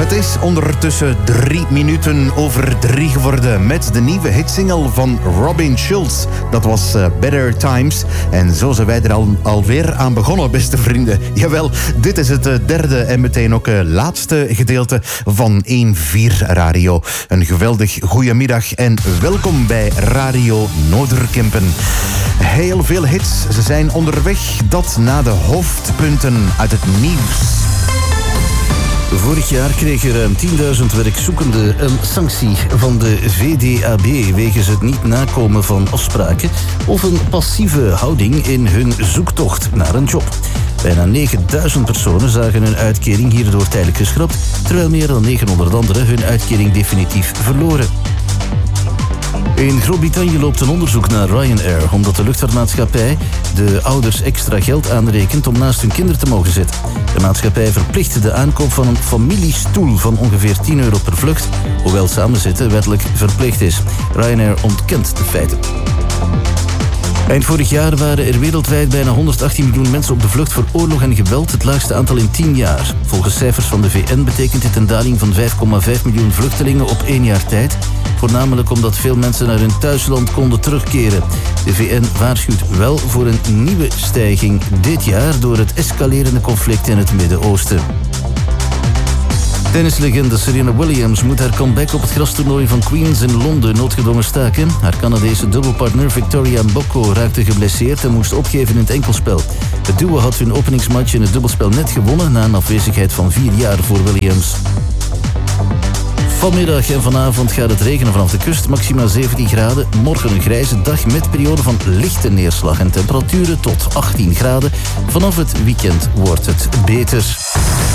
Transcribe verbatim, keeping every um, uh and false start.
Het is ondertussen drie minuten over drie geworden met de nieuwe hitsingle van Robin Schulz. Dat was uh, Better Times. En zo zijn wij er al, alweer aan begonnen, beste vrienden. Jawel, dit is het uh, derde en meteen ook uh, laatste gedeelte van één vier Radio. Een geweldig goeiemiddag en welkom bij Radio Noorderkempen. Heel veel hits, ze zijn onderweg. Dat na de hoofdpunten uit het nieuws. Vorig jaar kregen ruim tienduizend werkzoekenden een sanctie van de V D A B wegens het niet nakomen van afspraken of een passieve houding in hun zoektocht naar een job. Bijna negenduizend personen zagen hun uitkering hierdoor tijdelijk geschrapt, terwijl meer dan negenhonderd anderen hun uitkering definitief verloren. In Groot-Brittannië loopt een onderzoek naar Ryanair, omdat de luchtvaartmaatschappij de ouders extra geld aanrekent om naast hun kinderen te mogen zitten. De maatschappij verplicht de aankoop van een familiestoel van ongeveer tien euro per vlucht, hoewel samenzitten wettelijk verplicht is. Ryanair ontkent de feiten. Eind vorig jaar waren er wereldwijd bijna honderdachttien miljoen mensen op de vlucht voor oorlog en geweld, het laagste aantal in tien jaar. Volgens cijfers van de V N betekent dit een daling van vijf komma vijf miljoen vluchtelingen op één jaar tijd. Voornamelijk omdat veel mensen naar hun thuisland konden terugkeren. De V N waarschuwt wel voor een nieuwe stijging dit jaar door het escalerende conflict in het Midden-Oosten. Tennislegende Serena Williams moet haar comeback op het grastoernooi van Queens in Londen noodgedwongen staken. Haar Canadese dubbelpartner Victoria Mboko raakte geblesseerd en moest opgeven in het enkelspel. Het duo had hun openingsmatch in het dubbelspel net gewonnen na een afwezigheid van vier jaar voor Williams. Vanmiddag en vanavond gaat het regenen vanaf de kust, maximaal zeventien graden. Morgen een grijze dag met periode van lichte neerslag en temperaturen tot achttien graden. Vanaf het weekend wordt het beter.